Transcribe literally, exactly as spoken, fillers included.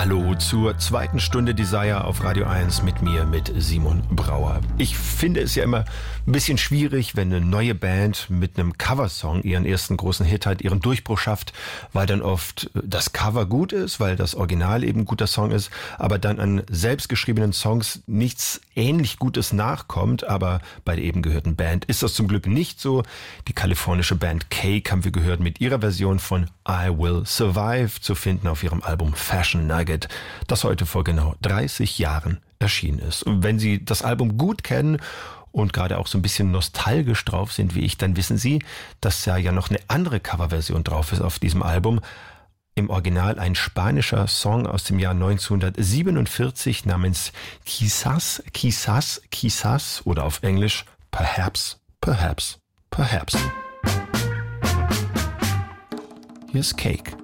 Hallo zur zweiten Stunde Desire auf Radio eins mit mir, mit Simon Brauer. Ich finde es ja immer ein bisschen schwierig, wenn eine neue Band mit einem Coversong ihren ersten großen Hit hat, ihren Durchbruch schafft, weil dann oft das Cover gut ist, weil das Original eben ein guter Song ist, aber dann an selbstgeschriebenen Songs nichts ähnlich Gutes nachkommt. Aber bei der eben gehörten Band ist das zum Glück nicht so. Die kalifornische Band Cake haben wir gehört mit ihrer Version von I Will Survive, zu finden auf ihrem Album Fashion Nugget, das heute vor genau dreißig Jahren erschienen ist. Und wenn Sie das Album gut kennen und gerade auch so ein bisschen nostalgisch drauf sind wie ich, dann wissen Sie, dass da ja noch eine andere Coverversion drauf ist auf diesem Album. Im Original ein spanischer Song aus dem Jahr neunzehnhundertsiebenundvierzig namens Quizás, Quizás, Quizás oder auf Englisch Perhaps, Perhaps, Perhaps. Here's Cake.